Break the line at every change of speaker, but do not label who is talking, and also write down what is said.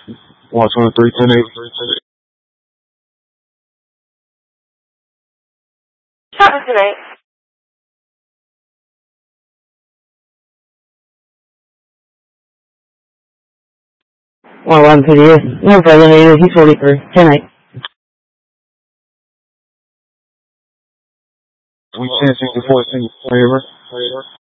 Watch 103, 10-8.
Happened tonight.
Well, 138. No problem, he's 43. 10-8.
We 10-64, favor.